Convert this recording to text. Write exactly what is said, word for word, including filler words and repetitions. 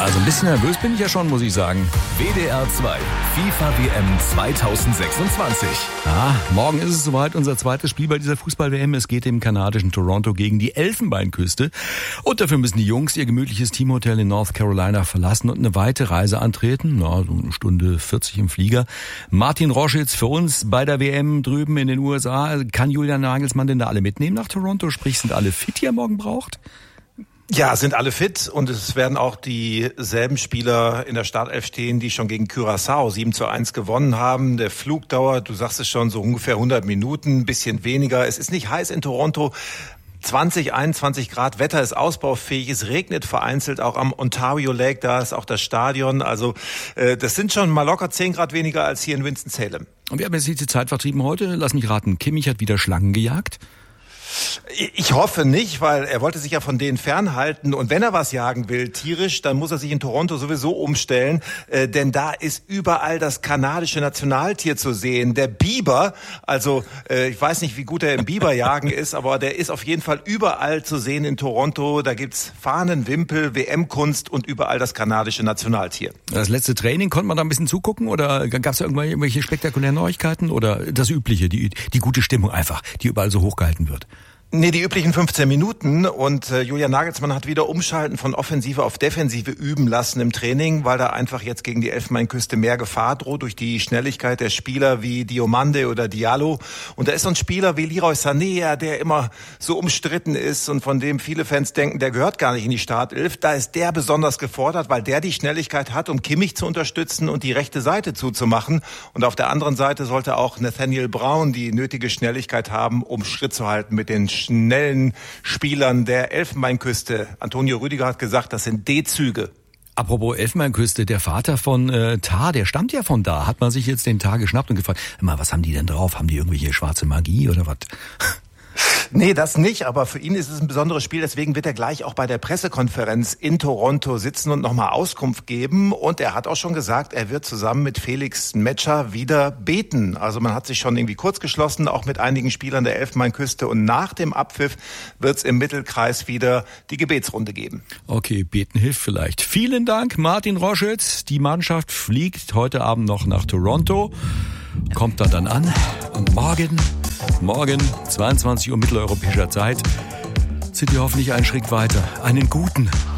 Also ein bisschen nervös bin ich ja schon, muss ich sagen. W D R zwei FIFA-W M zweitausendsechsundzwanzig. Ah, morgen ist es soweit, unser zweites Spiel bei dieser Fußball-W M. Es geht im kanadischen Toronto gegen die Elfenbeinküste. Und dafür müssen die Jungs ihr gemütliches Teamhotel in North Carolina verlassen und eine weite Reise antreten. Na, so eine Stunde vierzig im Flieger. Martin Roschitz für uns bei der W M drüben in den U S A. Kann Julian Nagelsmann denn da alle mitnehmen nach Toronto? Sprich, sind alle fit, die er morgen braucht? Ja, sind alle fit und es werden auch dieselben Spieler in der Startelf stehen, die schon gegen Curaçao sieben zu eins gewonnen haben. Der Flug dauert, du sagst es schon, so ungefähr hundert Minuten, ein bisschen weniger. Es ist nicht heiß in Toronto. zwanzig, einundzwanzig Grad, Wetter ist ausbaufähig, es regnet vereinzelt auch am Ontario Lake, da ist auch das Stadion. Also äh, das sind schon mal locker zehn Grad weniger als hier in Winston-Salem. Und wir haben jetzt die Zeit vertrieben heute. Lass mich raten, Kimmich hat wieder Schlangen gejagt? Ich hoffe nicht, weil er wollte sich ja von denen fernhalten. Und wenn er was jagen will, tierisch, dann muss er sich in Toronto sowieso umstellen. Äh, denn da ist überall das kanadische Nationaltier zu sehen. Der Biber, also äh, ich weiß nicht, wie gut er im Biberjagen ist, aber der ist auf jeden Fall überall zu sehen in Toronto. Da gibt's Fahnen, Wimpel, W M-Kunst und überall das kanadische Nationaltier. Das letzte Training, konnte man da ein bisschen zugucken? Oder gab's da irgendwelche spektakulären Neuigkeiten? Oder das Übliche, die, die gute Stimmung einfach, die überall so hochgehalten wird? Nee, die üblichen fünfzehn Minuten und äh, Julian Nagelsmann hat wieder Umschalten von Offensive auf Defensive üben lassen im Training, weil da einfach jetzt gegen die Elfenbeinküste mehr Gefahr droht durch die Schnelligkeit der Spieler wie Diomande oder Diallo. Und da ist so ein Spieler wie Leroy Sané, der immer so umstritten ist und von dem viele Fans denken, der gehört gar nicht in die Startelf. Da ist der besonders gefordert, weil der die Schnelligkeit hat, um Kimmich zu unterstützen und die rechte Seite zuzumachen. Und auf der anderen Seite sollte auch Nathaniel Brown die nötige Schnelligkeit haben, um Schritt zu halten mit den schnellen Spielern der Elfenbeinküste. Antonio Rüdiger hat gesagt, das sind D-Züge. Apropos Elfenbeinküste, der Vater von äh, Tar, der stammt ja von da. Hat man sich jetzt den Tar geschnappt und gefragt, mal, was haben die denn drauf? Haben die irgendwelche schwarze Magie oder was? Nee, das nicht, aber für ihn ist es ein besonderes Spiel, deswegen wird er gleich auch bei der Pressekonferenz in Toronto sitzen und nochmal Auskunft geben. Und er hat auch schon gesagt, er wird zusammen mit Felix Metscher wieder beten. Also man hat sich schon irgendwie kurz geschlossen, auch mit einigen Spielern der Elfenbeinküste. Und nach dem Abpfiff wird es im Mittelkreis wieder die Gebetsrunde geben. Okay, beten hilft vielleicht. Vielen Dank, Martin Roschitz. Die Mannschaft fliegt heute Abend noch nach Toronto, kommt da dann an und morgen... Morgen, zweiundzwanzig Uhr mitteleuropäischer Zeit, sind wir hoffentlich einen Schritt weiter. Einen guten